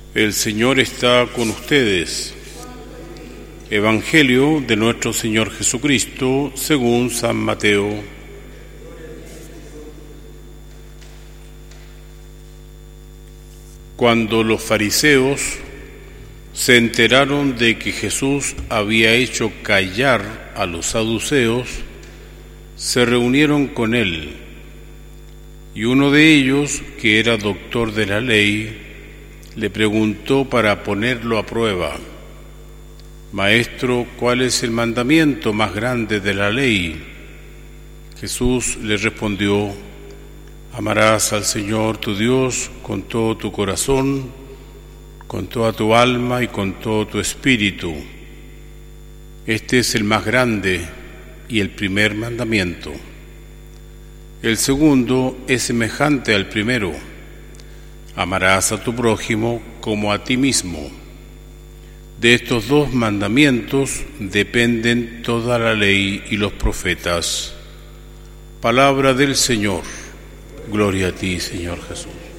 El Señor está con ustedes. Evangelio de nuestro Señor Jesucristo según San Mateo. Cuando los fariseos se enteraron de que Jesús había hecho callar a los saduceos, se reunieron con él, y uno de ellos, que era doctor de la ley, le preguntó para ponerlo a prueba: Maestro, ¿cuál es el mandamiento más grande de la ley? Jesús le respondió: Amarás al Señor tu Dios con todo tu corazón, con toda tu alma y con todo tu espíritu. Este es el más grande y el primer mandamiento. El segundo es semejante al primero: amarás a tu prójimo como a ti mismo. De estos dos mandamientos dependen toda la ley y los profetas. Palabra del Señor. Gloria a ti, Señor Jesús.